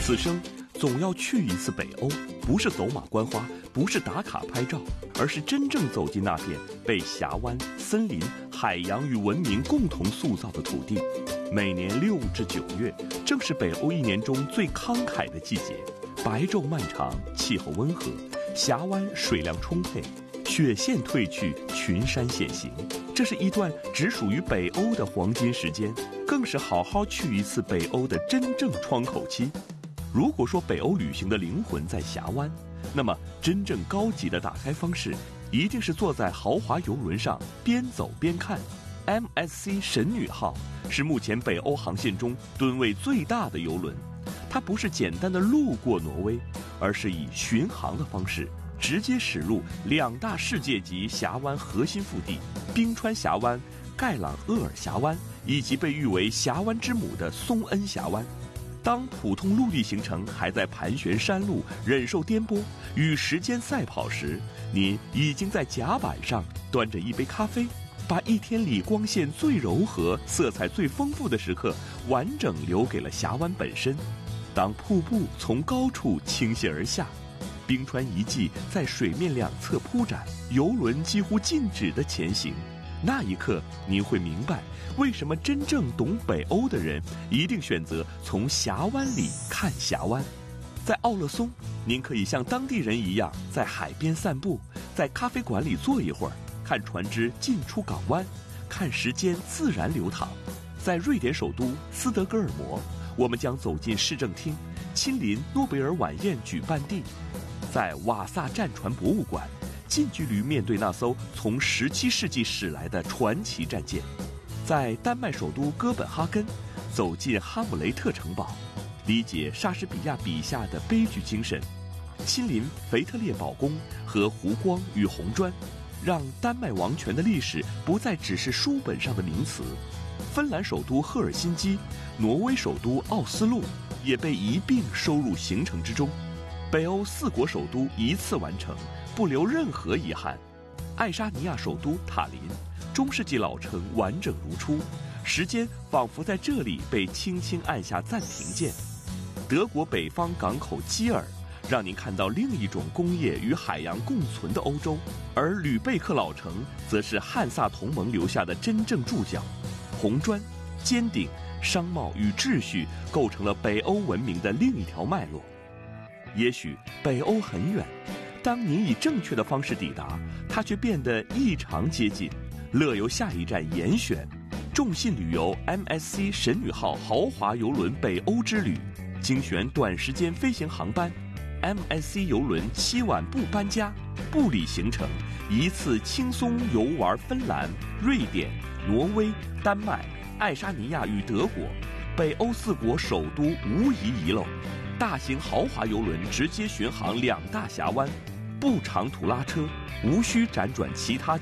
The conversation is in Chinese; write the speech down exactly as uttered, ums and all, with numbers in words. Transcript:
此生总要去一次北欧，不是走马观花，不是打卡拍照，而是真正走进那片被峡湾、森林、海洋与文明共同塑造的土地。每年六至九月，正是北欧一年中最慷慨的季节，白昼漫长，气候温和，峡湾水量充沛，雪线退去，群山现形。这是一段只属于北欧的黄金时间，更是好好去一次北欧的真正窗口期。如果说北欧旅行的灵魂在峡湾，那么真正高级的打开方式，一定是坐在豪华游轮上边走边看。M S C 神女号是目前北欧航线中吨位最大的游轮，它不是简单的路过挪威，而是以巡航的方式直接驶入两大世界级峡湾核心腹地冰川峡湾、盖朗厄尔峡湾，以及被誉为峡湾之母的松恩峡湾。当普通陆地行程还在盘旋山路、忍受颠簸、与时间赛跑时，您已经在甲板上端着一杯咖啡，把一天里光线最柔和、色彩最丰富的时刻完整留给了峡湾本身。当瀑布从高处倾泻而下，冰川遗迹在水面两侧铺展，游轮几乎静止的前行，那一刻您会明白，为什么真正懂北欧的人一定选择从峡湾里看峡湾。在奥勒松，您可以像当地人一样在海边散步，在咖啡馆里坐一会儿，看船只进出港湾，看时间自然流淌。在瑞典首都斯德哥尔摩，我们将走进市政厅，亲临诺贝尔晚宴举办地。在瓦萨战船博物馆，近距离面对那艘从十七世纪驶来的传奇战舰。在丹麦首都哥本哈根，走进哈姆雷特城堡，理解莎士比亚笔下的悲剧精神，亲临腓特烈堡宫和湖光与红砖，让丹麦王权的历史不再只是书本上的名词。芬兰首都赫尔辛基、挪威首都奥斯陆也被一并收入行程之中。北欧四国首都一次完成，不留任何遗憾。爱沙尼亚首都塔林，中世纪老城完整如初，时间仿佛在这里被轻轻按下暂停键。德国北方港口基尔，让您看到另一种工业与海洋共存的欧洲，而吕贝克老城则是汉萨同盟留下的真正注脚。红砖、尖顶、商贸与秩序构成了北欧文明的另一条脉络。也许北欧很远，当您以正确的方式抵达，它却变得异常接近。乐游下一站严选，众信旅游 M S C 神女号豪华游轮北欧之旅，精选短时间飞行航班。M S C 游轮七晚不搬家，不理行程，一次轻松游玩芬兰、瑞典、挪威、丹麦、爱沙尼亚与德国，北欧四国首都无一遗漏。大型豪华游轮直接巡航两大峡湾，不长途拉车，无需辗转其他